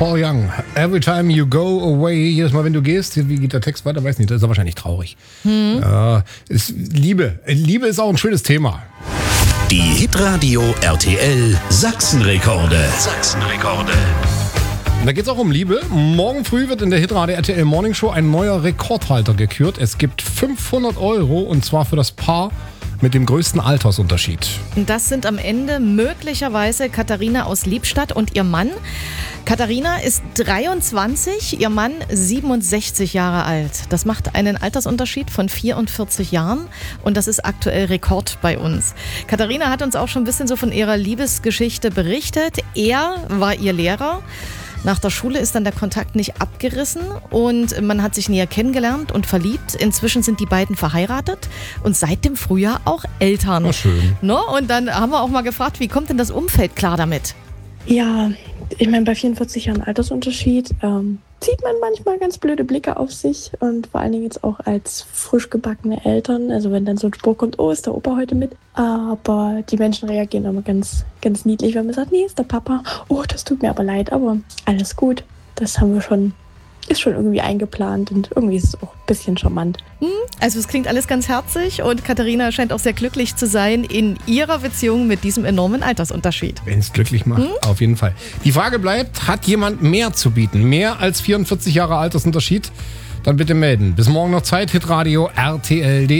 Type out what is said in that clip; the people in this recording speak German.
Paul Young. Every time you go away. Jedes Mal, wenn du gehst. Wie geht der Text weiter? Weiß nicht. Das ist ja wahrscheinlich traurig. Liebe. Liebe ist auch ein schönes Thema. Die Hitradio RTL Sachsenrekorde. Sachsenrekorde. Da geht es auch um Liebe. Morgen früh wird in der Hitradio RTL Morning Show ein neuer Rekordhalter gekürt. Es gibt 500 € und zwar für das Paar mit dem größten Altersunterschied. Das sind am Ende möglicherweise Katharina aus Liebstadt und ihr Mann. Katharina ist 23, ihr Mann 67 Jahre alt. Das macht einen Altersunterschied von 44 Jahren und das ist aktuell Rekord bei uns. Katharina hat uns auch schon ein bisschen so von ihrer Liebesgeschichte berichtet. Er war ihr Lehrer. Nach der Schule ist dann der Kontakt nicht abgerissen und man hat sich näher kennengelernt und verliebt. Inzwischen sind die beiden verheiratet und seit dem Frühjahr auch Eltern. Oh, schön. No? Und dann haben wir auch mal gefragt, wie kommt denn das Umfeld klar damit? Ja, ich meine, bei 44 Jahren Altersunterschied zieht man manchmal ganz blöde Blicke auf sich und vor allen Dingen jetzt auch als frisch gebackene Eltern. Also wenn dann so ein Spruch kommt, oh, ist der Opa heute mit? Aber die Menschen reagieren immer ganz, ganz niedlich, wenn man sagt, nee, ist der Papa. Oh, das tut mir aber leid, aber alles gut. Das haben wir schon, ist schon irgendwie eingeplant und irgendwie ist es auch ein bisschen charmant. Also es klingt alles ganz herzig und Katharina scheint auch sehr glücklich zu sein in ihrer Beziehung mit diesem enormen Altersunterschied. Wenn es glücklich macht, auf jeden Fall. Die Frage bleibt, hat jemand mehr zu bieten? Mehr als 44 Jahre Altersunterschied? Dann bitte melden. Bis morgen noch Zeit, hitradio RTL.de.